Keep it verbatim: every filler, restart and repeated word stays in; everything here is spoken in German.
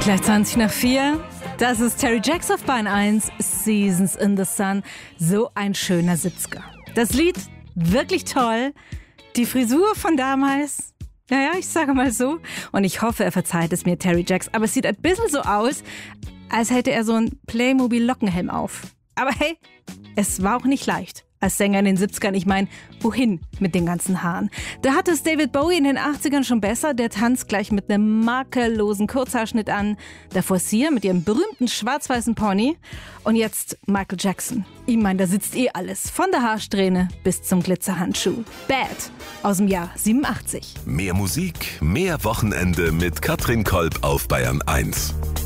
Gleich zwanzig nach vier. Das ist Terry Jacks auf Bahn eins, Seasons in the Sun. So ein schöner siebziger. Das Lied, wirklich toll. Die Frisur von damals, naja, ich sage mal so. Und ich hoffe, er verzeiht es mir, Terry Jacks. Aber es sieht ein bisschen so aus, als hätte er so einen Playmobil-Lockenhelm auf. Aber hey, es war auch nicht leicht. Als Sänger in den siebzigern, ich meine, wohin mit den ganzen Haaren? Da hatte es David Bowie in den achtzigern schon besser. Der tanzt gleich mit einem makellosen Kurzhaarschnitt an. Davor Sia mit ihrem berühmten schwarz-weißen Pony. Und jetzt Michael Jackson. Ich meine, da sitzt eh alles. Von der Haarsträhne bis zum Glitzerhandschuh. Bad aus dem Jahr siebenundachtzig. Mehr Musik, mehr Wochenende mit Katrin Kolb auf Bayern eins.